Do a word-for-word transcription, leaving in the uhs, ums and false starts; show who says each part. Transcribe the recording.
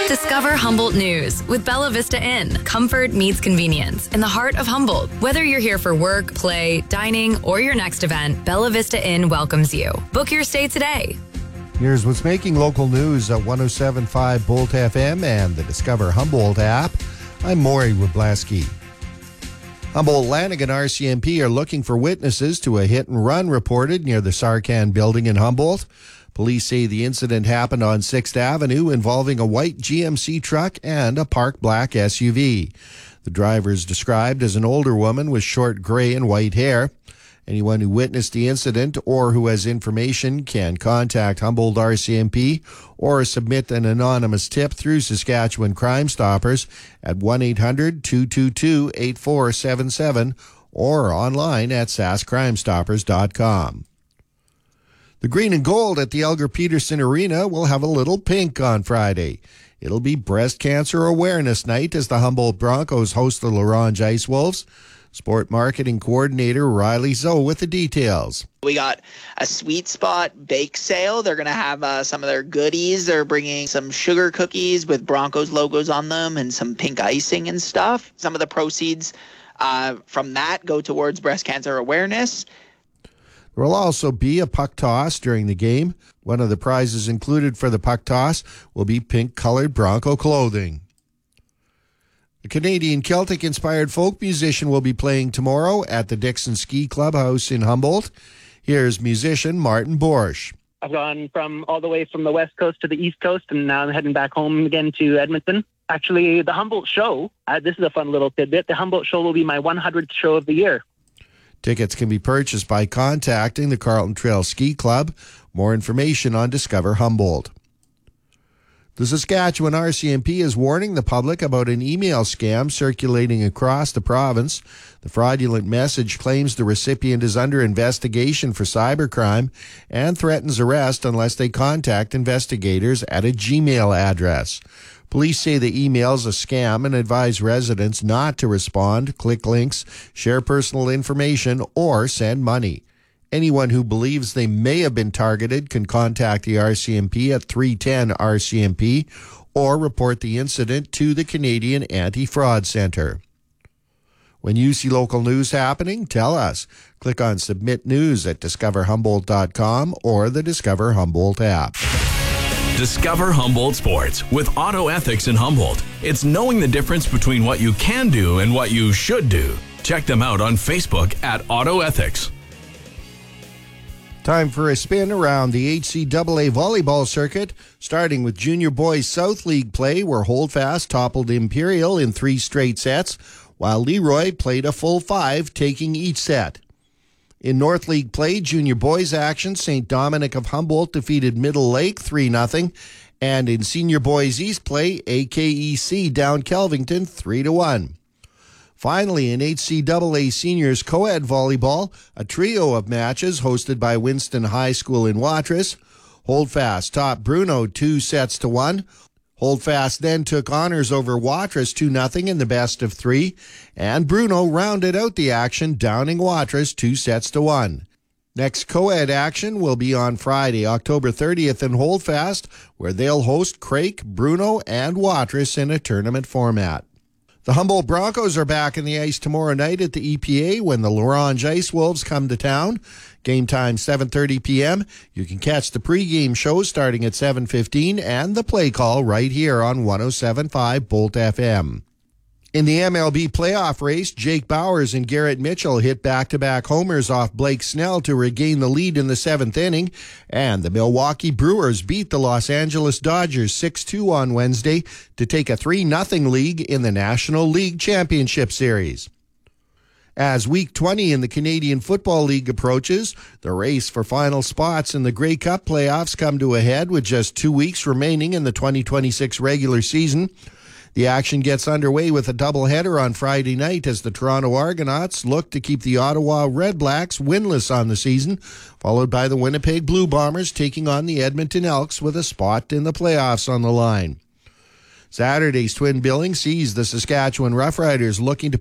Speaker 1: Discover Humboldt News with Bella Vista Inn. Comfort meets convenience in the heart of Humboldt. Whether you're here for work, play, dining, or your next event, Bella Vista Inn welcomes you. Book your stay today.
Speaker 2: Here's what's making local news at one oh seven point five Bolt F M and the Discover Humboldt app. I'm Maury Wablaski. Humboldt-Lanigan R C M P are looking for witnesses to a hit-and-run reported near the Sarcan building in Humboldt. Police say the incident happened on sixth Avenue involving a white G M C truck and a parked black S U V. The driver is described as an older woman with short gray and white hair. Anyone who witnessed the incident or who has information can contact Humboldt R C M P or submit an anonymous tip through Saskatchewan Crime Stoppers at one eight hundred two two two eight four seven seven or online at sask crime stoppers dot com. The green and gold at the Elgar Peterson Arena will have a little pink on Friday. It'll be Breast Cancer Awareness Night as the Humboldt Broncos host the L'Orange Ice Wolves. Sport Marketing Coordinator Riley Zoe with the details.
Speaker 3: We got a Sweet Spot bake sale. They're going to have uh, some of their goodies. They're bringing some sugar cookies with Broncos logos on them and some pink icing and stuff. Some of the proceeds uh, from that go towards breast cancer awareness.
Speaker 2: There will also be a puck toss during the game. One of the prizes included for the puck toss will be pink-colored Bronco clothing. A Canadian Celtic-inspired folk musician will be playing tomorrow at the Dixon Ski Clubhouse in Humboldt. Here's musician Martin Borsch.
Speaker 4: I've gone from all the way from the West Coast to the East Coast, and now I'm heading back home again to Edmonton. Actually, the Humboldt show, uh, this is a fun little tidbit, the Humboldt show will be my one hundredth show of the year.
Speaker 2: Tickets can be purchased by contacting the Carlton Trail Ski Club. More information on Discover Humboldt. The Saskatchewan R C M P is warning the public about an email scam circulating across the province. The fraudulent message claims the recipient is under investigation for cybercrime and threatens arrest unless they contact investigators at a Gmail address. Police say the email is a scam and advise residents not to respond, click links, share personal information, or send money. Anyone who believes they may have been targeted can contact the R C M P at three ten R C M P or report the incident to the Canadian Anti-Fraud Centre. When you see local news happening, tell us. Click on Submit News at discover humboldt dot com or the Discover Humboldt app.
Speaker 5: Discover Humboldt Sports with Auto Ethics in Humboldt. It's knowing the difference between what you can do and what you should do. Check them out on Facebook at Auto Ethics.
Speaker 2: Time for a spin around the H C A A volleyball circuit, starting with Junior Boys South League play, where Holdfast toppled Imperial in three straight sets, while Leroy played a full five, taking each set. In North League play, Junior Boys action, Saint Dominic of Humboldt defeated Middle Lake three nothing, and in Senior Boys East play, A K E C down Kelvington three to one. Finally, in H C A A Seniors Co-Ed Volleyball, a trio of matches hosted by Winston High School in Watrous. Holdfast topped Bruno two sets to one. Holdfast then took honors over Watrous two nothing in the best of three, and Bruno rounded out the action, downing Watrous two sets to one. Next co-ed action will be on Friday, October thirtieth in Holdfast, where they'll host Crake, Bruno, and Watrous in a tournament format. The Humboldt Broncos are back in the ice tomorrow night at the E P A when the L'Orange Ice Wolves come to town. Game time seven thirty p.m. You can catch the pregame show starting at seven fifteen and the play call right here on one oh seven point five Bolt F M. In the M L B playoff race, Jake Bowers and Garrett Mitchell hit back-to-back homers off Blake Snell to regain the lead in the seventh inning, and the Milwaukee Brewers beat the Los Angeles Dodgers six two on Wednesday to take a three nothing lead in the National League Championship Series. As Week twenty in the Canadian Football League approaches, the race for final spots in the Grey Cup playoffs come to a head with just two weeks remaining in the twenty twenty-six regular season. The action gets underway with a doubleheader on Friday night as the Toronto Argonauts look to keep the Ottawa Red Blacks winless on the season, followed by the Winnipeg Blue Bombers taking on the Edmonton Elks with a spot in the playoffs on the line. Saturday's twin billing sees the Saskatchewan Roughriders looking to